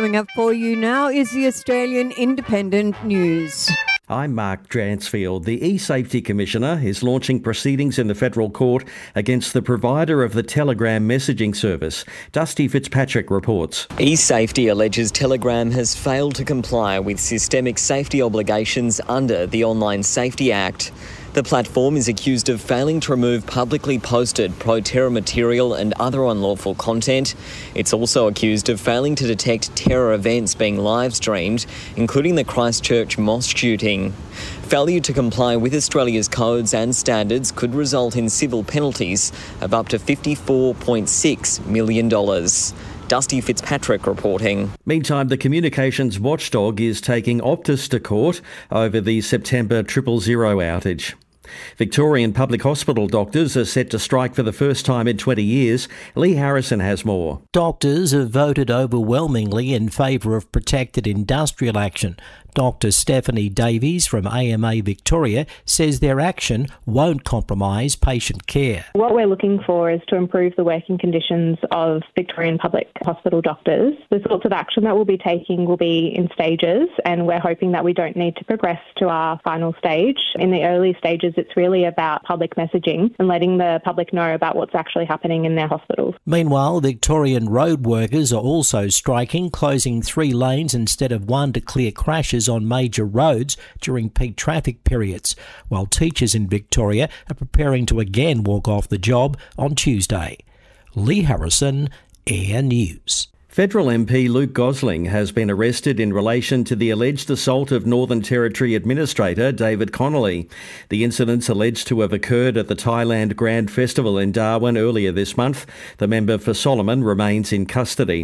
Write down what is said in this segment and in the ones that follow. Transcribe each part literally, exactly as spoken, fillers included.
Coming up for you now is the Australian Independent News. I'm Mark Dransfield. The eSafety Commissioner is launching proceedings in the federal court against the provider of the Telegram messaging service. Dusty Fitzpatrick reports. eSafety alleges Telegram has failed to comply with systemic safety obligations under the Online Safety Act. The platform is accused of failing to remove publicly posted pro-terror material and other unlawful content. It's also accused of failing to detect terror events being live-streamed, including the Christchurch mosque shooting. Failure to comply with Australia's codes and standards could result in civil penalties of up to fifty-four point six million dollars. Dusty Fitzpatrick reporting. Meantime, the communications watchdog is taking Optus to court over the September triple zero outage. Victorian public hospital doctors are set to strike for the first time in twenty years. Lee Harrison has more. Doctors have voted overwhelmingly in favour of protected industrial action. Doctor Stephanie Davies from A M A Victoria says their action won't compromise patient care. What we're looking for is to improve the working conditions of Victorian public hospital doctors. The sorts of action that we'll be taking will be in stages, and we're hoping that we don't need to progress to our final stage. In the early stages, it's really about public messaging and letting the public know about what's actually happening in their hospitals. Meanwhile, Victorian road workers are also striking, closing three lanes instead of one to clear crashes on major roads during peak traffic periods, while teachers in Victoria are preparing to again walk off the job on Tuesday. Lee Harrison, Air News. Federal M P Luke Gosling has been arrested in relation to the alleged assault of Northern Territory Administrator David Connolly. The incidents alleged to have occurred at the Thailand Grand Festival in Darwin earlier this month. The member for Solomon remains in custody.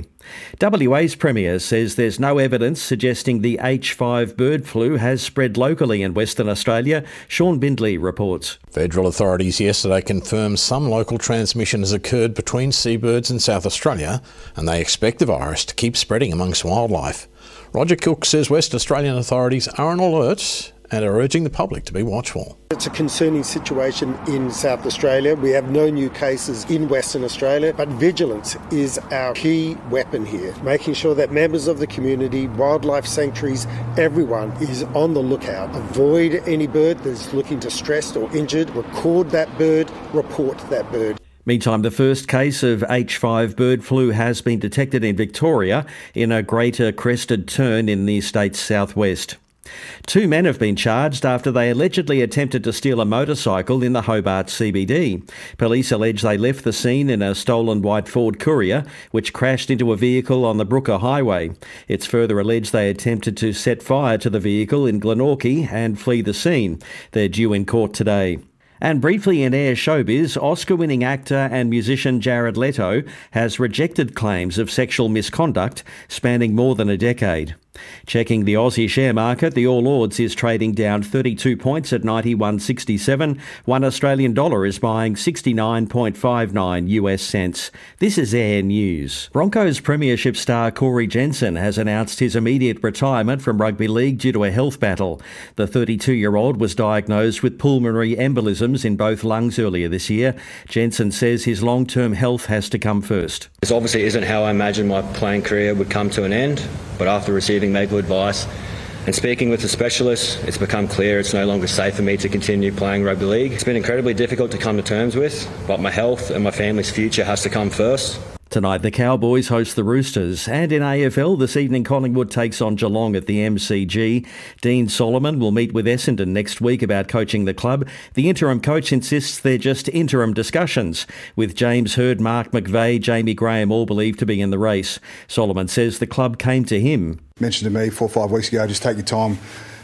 W A's Premier says there's no evidence suggesting the H five bird flu has spread locally in Western Australia. Sean Bindley reports. Federal authorities yesterday confirmed some local transmission has occurred between seabirds in South Australia, and they expect the virus to keep spreading amongst wildlife. Roger Cook says West Australian authorities are on alert and are urging the public to be watchful. It's a concerning situation in South Australia. We have no new cases in Western Australia, but vigilance is our key weapon here, making sure that members of the community, wildlife sanctuaries, everyone is on the lookout. Avoid any bird that's looking distressed or injured. Record that bird, report that bird. Meantime, the first case of H five bird flu has been detected in Victoria in a greater crested tern in the state's southwest. Two men have been charged after they allegedly attempted to steal a motorcycle in the Hobart C B D. Police allege they left the scene in a stolen white Ford Courier, which crashed into a vehicle on the Brooker Highway. It's further alleged they attempted to set fire to the vehicle in Glenorchy and flee the scene. They're due in court today. And briefly in Air Showbiz, Oscar-winning actor and musician Jared Leto has rejected claims of sexual misconduct spanning more than a decade. Checking the Aussie share market, the All Ords is trading down thirty-two points at ninety-one sixty-seven. One Australian dollar is buying sixty-nine point five nine U S cents. This is Air News. Broncos premiership star Corey Jensen has announced his immediate retirement from rugby league due to a health battle. The thirty-two-year-old was diagnosed with pulmonary embolisms in both lungs earlier this year. Jensen says his long-term health has to come first. This obviously isn't how I imagined my playing career would come to an end, but after receiving medical advice and speaking with the specialists, it's become clear it's no longer safe for me to continue playing rugby league. It's been incredibly difficult to come to terms with, but my health and my family's future has to come first. Tonight, the Cowboys host the Roosters, and in A F L this evening, Collingwood takes on Geelong at the M C G. Dean Solomon will meet with Essendon next week about coaching the club. The interim coach insists they're just interim discussions, with James Hird, Mark McVeigh, Jamie Graham all believed to be in the race. Solomon says the club came to him. Mentioned to me four or five weeks ago, just take your time,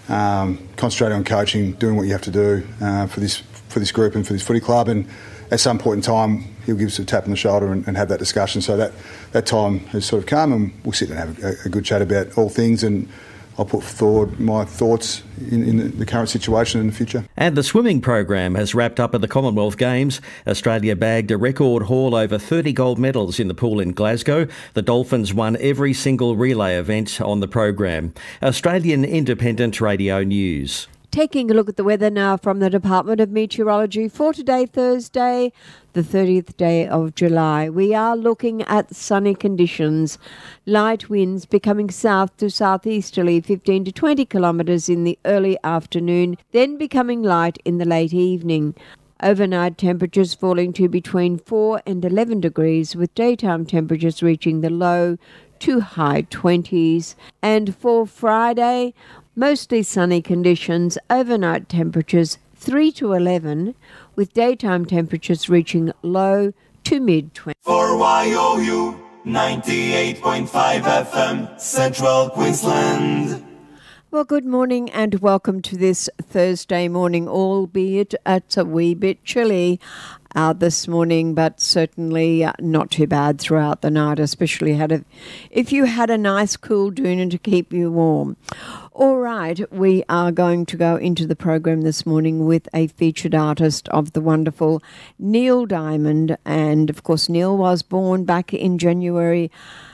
um, concentrate on coaching, doing what you have to do uh, for this for this group and for this footy club, and at some point in time, he'll give us a tap on the shoulder and, and have that discussion. So that, that time has sort of come, and we'll sit and have a, a good chat about all things, and I'll put forward my thoughts in, in the current situation and the future. And the swimming program has wrapped up at the Commonwealth Games. Australia bagged a record haul over thirty gold medals in the pool in Glasgow. The Dolphins won every single relay event on the program. Australian Independent Radio News. Taking a look at the weather now from the Department of Meteorology for today, Thursday, the thirtieth day of July. We are looking at sunny conditions, light winds becoming south to southeasterly fifteen to twenty kilometres in the early afternoon, then becoming light in the late evening. Overnight temperatures falling to between four and eleven degrees, with daytime temperatures reaching the low to high twenties. And for Friday, mostly sunny conditions, overnight temperatures three to eleven, with daytime temperatures reaching low to mid-twenties. For Y O U ninety-eight point five F M, Central Queensland. Well, good morning and welcome to this Thursday morning, albeit it's a wee bit chilly out this morning, but certainly not too bad throughout the night, especially had a, if you had a nice cool doona to keep you warm. All right, we are going to go into the program this morning with a featured artist of the wonderful Neil Diamond. And, of course, Neil was born back in January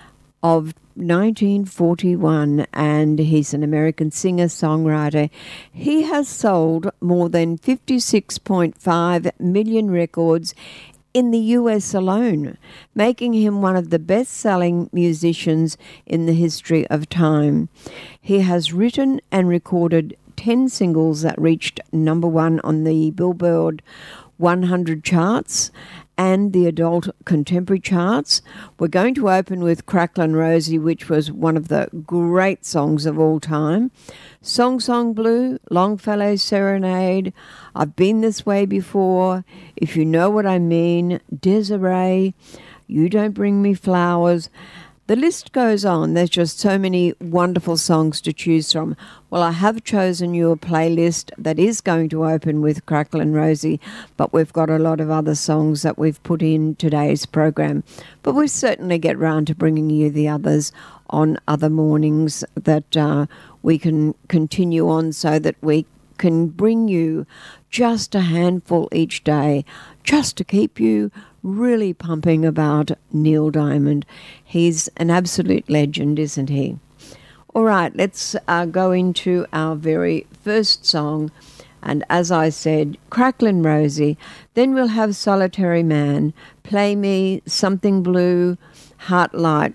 of nineteen forty-one, and he's an American singer-songwriter. He has sold more than fifty-six point five million records in the U S alone, making him one of the best-selling musicians in the history of time. He has written and recorded ten singles that reached number one on the Billboard one hundred charts and the adult contemporary charts. We're going to open with Cracklin' Rosie, which was one of the great songs of all time. Song Song Blue, Longfellow Serenade, I've Been This Way Before, If You Know What I Mean, Desiree, You Don't Bring Me Flowers. The list goes on. There's just so many wonderful songs to choose from. Well, I have chosen you a playlist that is going to open with Cracklin' Rosie, but we've got a lot of other songs that we've put in today's program. But we'll certainly get round to bringing you the others on other mornings that uh, we can continue on, so that we can bring you just a handful each day, just to keep you really pumping about Neil Diamond. He's an absolute legend, isn't he? All right, let's uh, go into our very first song. And as I said, Cracklin' Rosie. Then we'll have Solitary Man, Play Me, Something Blue, Heart Light.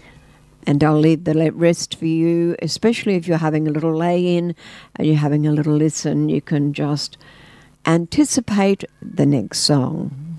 And I'll leave the rest for you, especially if you're having a little lay-in and you're having a little listen. You can just anticipate the next song.